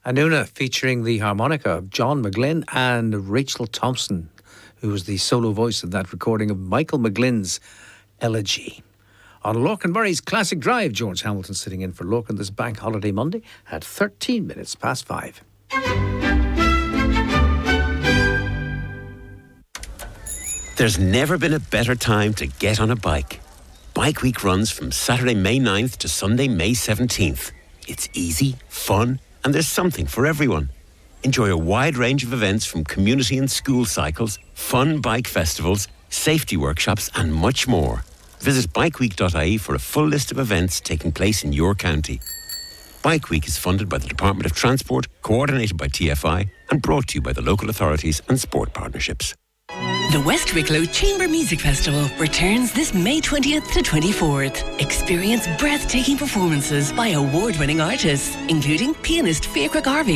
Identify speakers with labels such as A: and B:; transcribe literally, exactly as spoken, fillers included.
A: Anuna, featuring the harmonica of John McGlynn and Rachel Thompson, who was the solo voice of that recording of Michael McGlynn's Elegy. On Lorcan Murray's Classic Drive, George Hamilton sitting in for Lorcan this Bank Holiday Monday at thirteen minutes past five.
B: There's never been a better time to get on a bike. Bike Week runs from Saturday, May ninth to Sunday, May seventeenth. It's easy, fun, and there's something for everyone. Enjoy a wide range of events from community and school cycles, fun bike festivals, safety workshops, and much more. Visit bikeweek dot I E for a full list of events taking place in your county. Bike Week is funded by the Department of Transport, coordinated by T F I, and brought to you by the local authorities and sport partnerships.
C: The West Wicklow Chamber Music Festival returns this May twentieth to twenty-fourth. Experience breathtaking performances by award-winning artists, including pianist Fiachra Garvey,